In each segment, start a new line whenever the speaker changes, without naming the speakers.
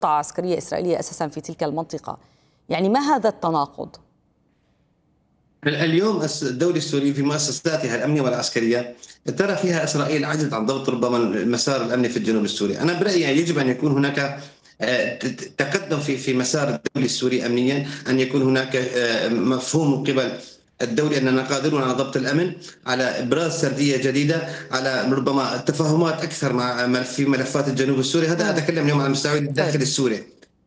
عسكرية إسرائيلية أساسا في تلك المنطقة. يعني ما هذا التناقض؟
اليوم الدولة السورية في مؤسساتها الأمنية والعسكرية ترى فيها إسرائيل عجزت عن ضبط ربما المسار الأمني في الجنوب السوري. أنا برأيي يعني يجب أن يكون هناك تقدم في مسار الدولة السورية أمنيا، أن يكون هناك مفهوم من قبل الدولة أننا قادرون على ضبط الأمن، على إبراز سردية جديدة، على ربما تفاهمات أكثر في ملفات الجنوب السوري. هذا أتكلم اليوم على مستوى الداخل السوري.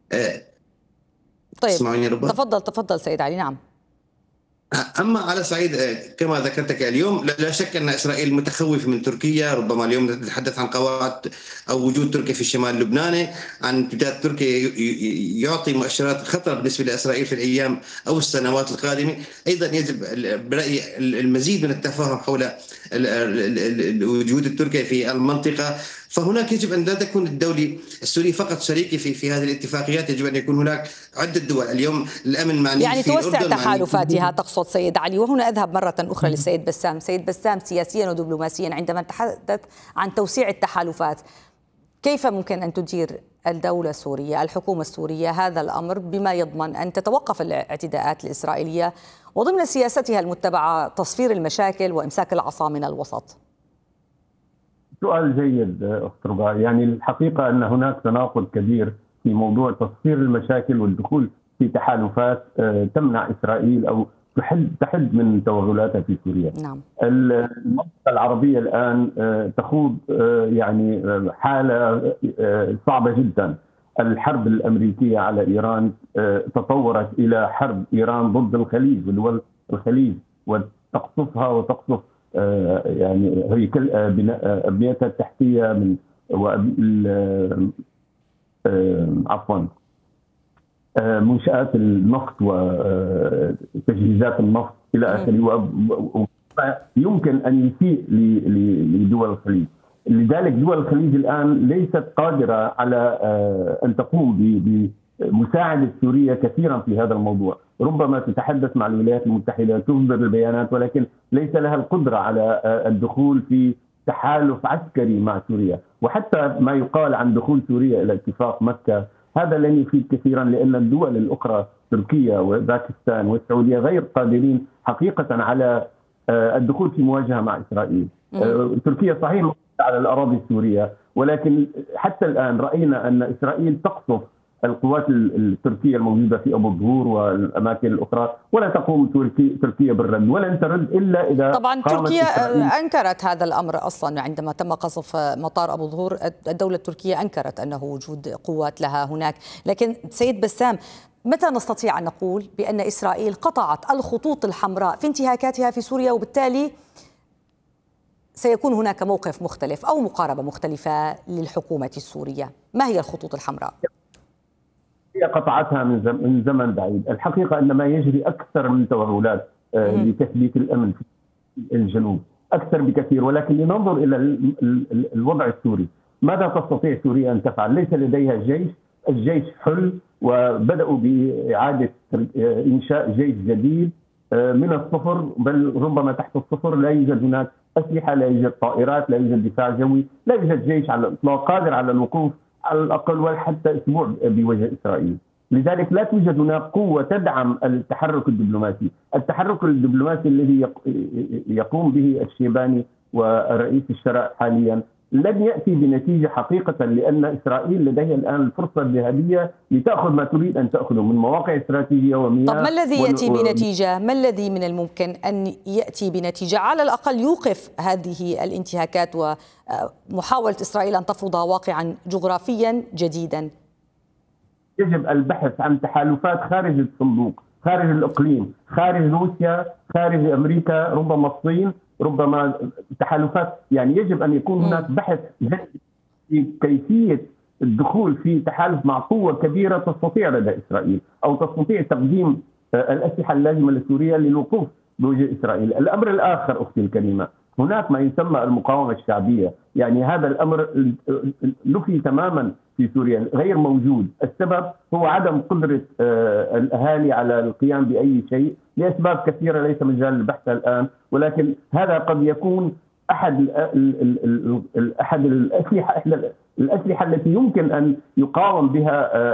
طيب تفضل سيد علي. نعم.
أما على صعيد كما ذكرتك اليوم، لا شك أن إسرائيل متخوف من تركيا. ربما اليوم نتحدث عن قواعد أو وجود تركيا في الشمال اللبناني، عن امتداد تركيا يعطي مؤشرات خطر بالنسبة لإسرائيل في الأيام أو السنوات القادمة. أيضا يجب برأيي المزيد من التفاهم حول وجود التركي في المنطقة. فهناك يجب أن لا تكون الدولة السورية فقط شريكة في هذه الاتفاقيات، يجب أن يكون هناك عدة دول. اليوم الأمن معني
يعني
في
توسع
الأردن،
تحالفاتها تقصد سيد علي. وهنا أذهب مرة أخرى للسيد بسام. سيد بسام، سياسيا ودبلوماسيا عندما نتحدث عن توسيع التحالفات، كيف ممكن أن تدير الدولة السورية، الحكومة السورية هذا الأمر بما يضمن أن تتوقف الاعتداءات الإسرائيلية وضمن سياستها المتبعة تصفير المشاكل وإمساك العصا من الوسط؟
سؤال جيد أخت رباع. يعني الحقيقة أن هناك تناقض كبير في موضوع تصفير المشاكل والدخول في تحالفات تمنع إسرائيل أو تحد من توغلاتها في سوريا.
نعم.
المنطقة العربية الآن تخوض يعني حالة صعبة جدا. الحرب الأمريكية على إيران تطورت إلى حرب إيران ضد الخليج ودول الخليج، وتقصفها وتقصف يعني هيكل أبنيتها التحتية من منشآت النفط وتجهيزات النفط إلى آخره، يمكن أن يسيء لدول الخليج. لذلك دول الخليج الآن ليست قادرة على أن تقوم بمساعدة سوريا كثيرا في هذا الموضوع. ربما تتحدث مع الولايات المتحدة، تصدر البيانات، ولكن ليس لها القدرة على الدخول في تحالف عسكري مع سوريا. وحتى ما يقال عن دخول سوريا إلى اتفاق مكة هذا لن يفيد كثيرا، لأن الدول الأخرى تركيا وباكستان والسعودية غير قادرين حقيقة على الدخول في مواجهة مع إسرائيل. تركيا صحيح على الأراضي السورية، ولكن حتى الآن رأينا أن إسرائيل تقصف القوات التركية الموجودة في أبو الظهور والأماكن الأخرى، ولا تقوم تركيا بالرد، ولن ترد إلا إذا
طبعا تركيا أنكرت هذا الأمر أصلا. عندما تم قصف مطار أبو الظهور الدولة التركية أنكرت أنه وجود قوات لها هناك. لكن سيد بسام، متى نستطيع أن نقول بأن إسرائيل قطعت الخطوط الحمراء في انتهاكاتها في سوريا، وبالتالي سيكون هناك موقف مختلف أو مقاربة مختلفة للحكومة السورية؟ ما هي الخطوط الحمراء؟
هي قطعتها من زمن بعيد. الحقيقة أن ما يجري أكثر من توغلات لتثبيت الأمن في الجنوب أكثر بكثير، ولكن لننظر إلى الوضع السوري. ماذا تستطيع سوريا أن تفعل؟ ليس لديها جيش، الجيش حل، وبدأوا بإعادة إنشاء جيش جديد من الصفر، بل ربما تحت الصفر. لا يوجد هناك أسلحة، لا يوجد طائرات، لا يوجد دفاع جوي، لا يوجد جيش على الإطلاق قادر على الوقوف على الأقل وحتى أسبوع بوجه إسرائيل. لذلك لا توجد هناك قوة تدعم التحرك الدبلوماسي. التحرك الدبلوماسي الذي يقوم به الشيباني ورئيس الشرع حاليا لن يأتي بنتيجة حقيقة، لأن إسرائيل لديها الآن الفرصة الذهبية لتأخذ ما تريد أن تأخذه من مواقع استراتيجية ومياه.
طب ما الذي يأتي بنتيجة؟ ما الذي من الممكن أن يأتي بنتيجة على الأقل يوقف هذه الانتهاكات ومحاولة إسرائيل أن تفرض واقعا جغرافيا جديدا؟
يجب البحث عن تحالفات خارج الصندوق، خارج الإقليم، خارج روسيا، خارج أمريكا، ربما الصين، ربما تحالفات. يعني يجب أن يكون هناك بحث في كيفية الدخول في تحالف مع قوة كبيرة تستطيع لدى إسرائيل أو تستطيع تقديم الأسلحة اللازمة لسوريا للوقوف بوجه إسرائيل. الأمر الآخر أختي الكريمة، هناك ما يسمى المقاومة الشعبية. يعني هذا الأمر نفي تماما في سوريا، غير موجود. السبب هو عدم قدرة الأهالي على القيام بأي شيء لأسباب كثيرة ليس مجال البحث الآن، ولكن هذا قد يكون احد الاسلحه التي يمكن ان يقاوم بها